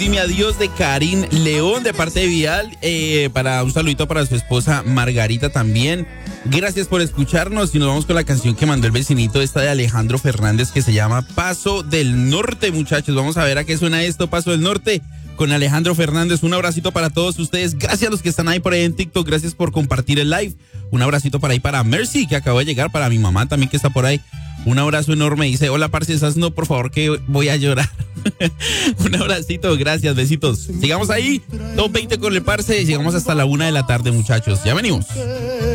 Dime adiós de Karim León de parte de Vial. Para un saludito para su esposa Margarita también. Gracias por escucharnos y nos vamos con la canción que mandó el vecinito, esta de Alejandro Fernández, que se llama Paso del Norte, muchachos. Vamos a ver a qué suena esto, Paso del Norte, con Alejandro Fernández. Un abracito para todos ustedes. Gracias a los que están ahí por ahí en TikTok. Gracias por compartir el live. Un abracito para ahí para Mercy, que acabó de llegar, para mi mamá también, que está por ahí. Un abrazo enorme. Dice, hola, parce, esas no, por favor, que voy a llorar. Un abracito, gracias, besitos. Sigamos ahí, 2:20 con el parce, y llegamos hasta la 1 de la tarde, muchachos. Ya venimos.